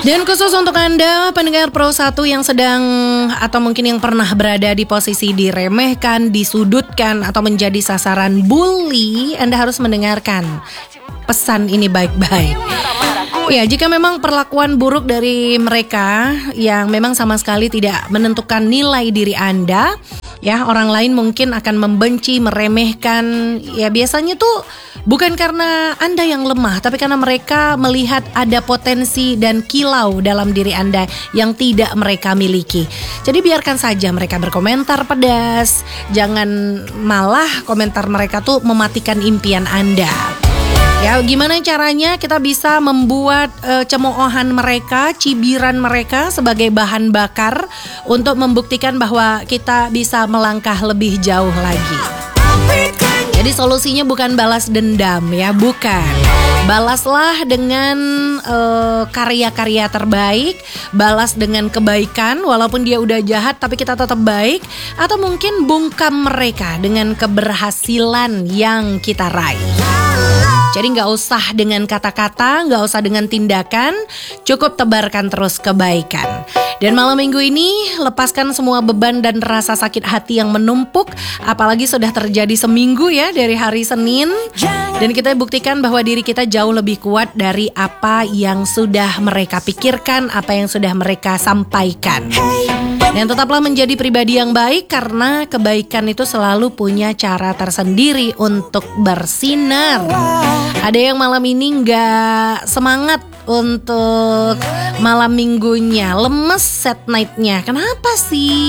Dan khusus untuk Anda pendengar Pro 1 yang sedang atau mungkin yang pernah berada di posisi diremehkan, disudutkan atau menjadi sasaran bully, Anda harus mendengarkan pesan ini baik-baik. Ya, jika memang perlakuan buruk dari mereka yang memang sama sekali tidak menentukan nilai diri Anda, ya, orang lain mungkin akan membenci, meremehkan. Ya, biasanya tuh bukan karena Anda yang lemah, tapi karena mereka melihat ada potensi dan kilau dalam diri Anda yang tidak mereka miliki. Jadi biarkan saja mereka berkomentar pedas, jangan malah komentar mereka tuh mematikan impian Anda. Ya, gimana caranya kita bisa membuat cemoohan mereka, cibiran mereka sebagai bahan bakar untuk membuktikan bahwa kita bisa melangkah lebih jauh lagi. Jadi solusinya bukan balas dendam ya, bukan. Balaslah dengan karya-karya terbaik, balas dengan kebaikan walaupun dia udah jahat tapi kita tetap baik, atau mungkin bungkam mereka dengan keberhasilan yang kita raih. Jadi gak usah dengan kata-kata, gak usah dengan tindakan, cukup tebarkan terus kebaikan. Dan malam minggu ini lepaskan semua beban dan rasa sakit hati yang menumpuk, apalagi sudah terjadi seminggu ya dari hari Senin. Dan kita buktikan bahwa diri kita jauh lebih kuat dari apa yang sudah mereka pikirkan, apa yang sudah mereka sampaikan. Dan tetaplah menjadi pribadi yang baik, karena kebaikan itu selalu punya cara tersendiri untuk bersinar. Ada yang malam ini gak semangat untuk malam minggunya, lemes set night-nya. Kenapa sih?